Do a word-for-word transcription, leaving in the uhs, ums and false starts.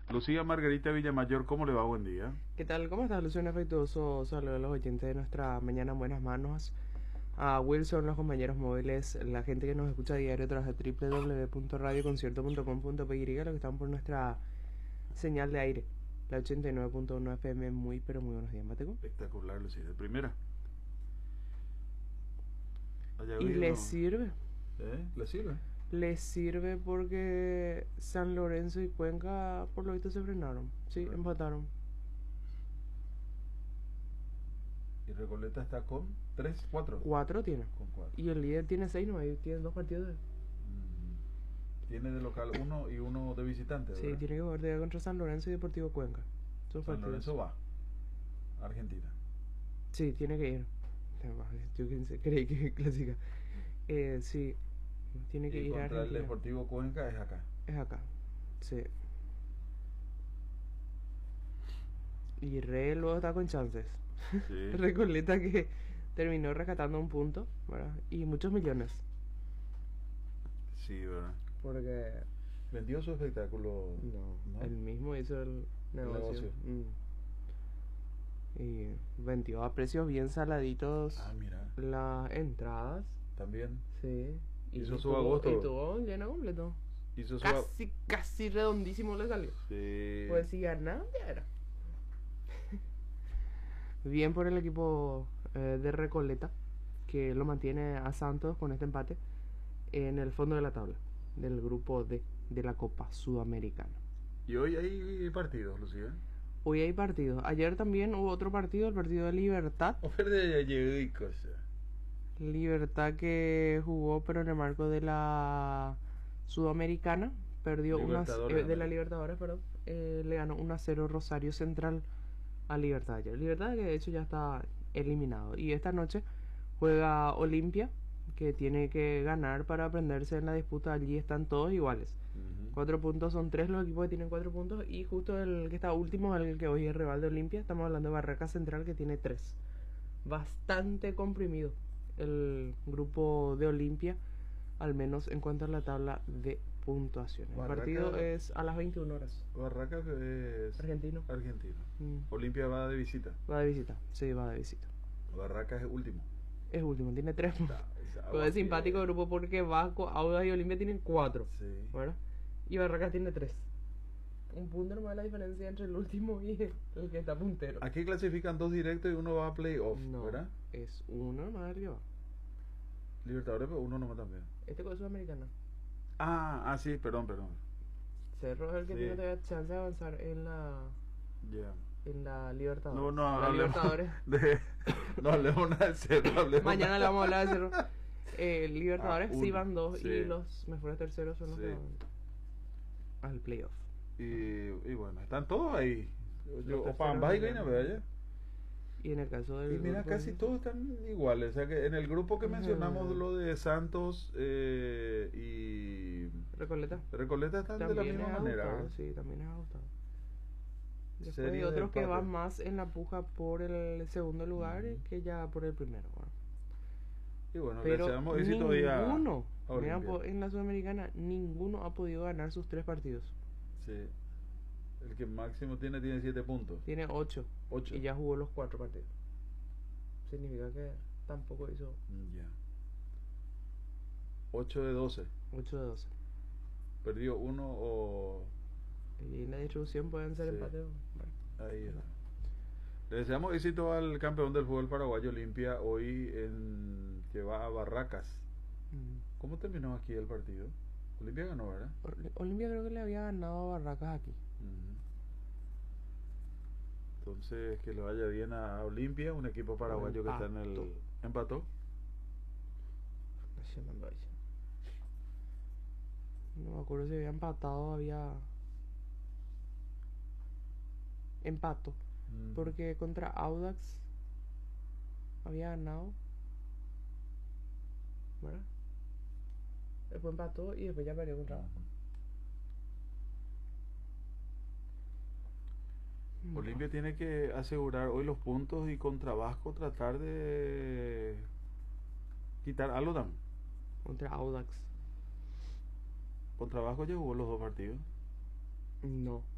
Lucía Margarita Villamayor, ¿cómo le va? Buen día. ¿Qué tal? ¿Cómo estás, Lucio? Un afectuoso saludo a los oyentes de nuestra mañana en buenas manos. A Wilson, los compañeros móviles, la gente que nos escucha a diario a través de doble u doble u doble u punto radio concierto punto com punto p y, los que están por nuestra señal de aire, la ochenta y nueve punto uno F M. Muy, pero muy buenos días, Mateco. Espectacular, Lucía. De primera. Allá ¿Y vino- le sirve? ¿Eh? ¿Le sirve? Le sirve porque San Lorenzo y Cuenca, por lo visto, se frenaron. Sí, Correcto. empataron. Y Recoleta está con tres, cuatro. Cuatro tiene. Con cuatro. Y el líder tiene seis, no, tiene dos partidos de... Mm. Tiene de local uno y uno de visitante, Sí, ¿verdad? tiene que jugar de contra San Lorenzo y Deportivo Cuenca. Son San partidos. Lorenzo va. Argentina. Sí, tiene que ir. Yo pensé- creí que clasifica. Eh, sí, tiene que Y ir a contra el Argentina. Deportivo Cuenca es acá. Es acá. Sí. Y Re luego está con chances. Sí. Recoleta que terminó rescatando un punto, ¿verdad? Y muchos millones. Sí, ¿verdad? Porque Vendió su espectáculo. no, él mismo hizo el negocio. negocio. Mm. Y vendió a precios bien saladitos Ah, mira. las entradas. También Sí. Hizo su tuvo- agosto. Y tuvo lleno completo. hizo su. Casi, casi redondísimo le salió. Sí. Pues si ganaba, ya era. Bien por el equipo eh, de Recoleta, que lo mantiene a Santos con este empate en el fondo de la tabla del grupo D de la Copa Sudamericana. Y hoy hay partidos, Lucía. Hoy hay partidos. Ayer también hubo otro partido, el partido de Libertad. Oferta de llegó y cosa. Libertad que jugó, pero en el marco de la Sudamericana. Perdió unas, Libertadores, eh, de la ¿no? Libertadores, perdón. Eh, le ganó uno a cero Rosario Central a Libertad ayer. Libertad que de hecho ya está eliminado. Y esta noche juega Olimpia, que tiene que ganar para aprenderse en la disputa. Allí están todos iguales. Ujú. Cuatro puntos, son tres los equipos que tienen cuatro puntos. Y justo el que está último, el que hoy es rival de Olimpia, estamos hablando de Barracas Central, que tiene tres. Bastante comprimido el grupo de Olimpia, al menos en cuanto a la tabla de puntuaciones. El Barraca- partido es a las veintiuna horas. Barracas es Argentino. argentino. Mm. Olimpia va de visita. Va de visita. Sí, va de visita. Barracas es último. Es último, tiene tres puntos. Esa Pero agua es simpático que- el grupo porque Vasco, Audax y Olimpia tienen cuatro. Sí. ¿Verdad? Y Barracas tiene tres. Un punto nomás la diferencia entre el último y el que está puntero. Aquí clasifican dos directos y uno va a playoff, No, ¿verdad? es uno nomás el que va. Libertadores, pero uno nomás también. Este con Sudamericana. Ah, ah, sí, perdón, perdón. Cerro es el que Sí. tiene todavía chance de avanzar en la Ya. en la Libertadores. No, no la hablemos Libertadores. de. No hablemos nada de Cerro, hablemos Mañana le nada- vamos a hablar de Cerro. Eh, Libertadores Ah, sí uno, van dos sí. y los mejores terceros son los Sí. que van al playoff. Y, y bueno, están todos ahí. Los Yo, terceros Opambay, no ¿verdad? ¿verdad? Y en el caso del Y mira, grupo casi de- todos están iguales. O sea que en el grupo que Ujú. mencionamos, lo de Santos eh, y Recoleta. Recoleta están de la También misma es manera. ajustado, ¿verdad? sí, también es ajustado. Después Serie hay de otros que empate. van más en la puja por el segundo lugar Ujú. que ya por el primero. ¿verdad? Y bueno, Pero deseamos éxito hoy a- ninguno, a mira, Olimpia. po- en la Sudamericana, ninguno ha podido ganar sus tres partidos. Sí. El que máximo tiene tiene siete puntos. Tiene ocho. Ocho. Y ya jugó los cuatro partidos. Significa que tampoco hizo Mm, Ya. ocho de doce. ocho de doce. Perdió uno o... Y en la distribución pueden ser Sí. empates. Bueno. Ahí está. Le deseamos éxito al campeón del fútbol paraguayo Olimpia hoy en que va a Barracas. Mm. ¿Cómo terminó aquí el partido? Olimpia ganó, ¿verdad? Ol- Olimpia creo que le había ganado a Barracas aquí. Ujú. Entonces, que le vaya bien a Olimpia, un equipo paraguayo que está en el... Empató. ¿Empató? No me acuerdo si había empatado o había... Empato. Ujú. Porque contra Audax había ganado. ¿Verdad? Después empató y después ya perdió contra Audax. Olimpia tiene que asegurar hoy los puntos y contra Vasco tratar de quitar algo también. Contra Audax. Contra Vasco ya jugó los dos partidos. No.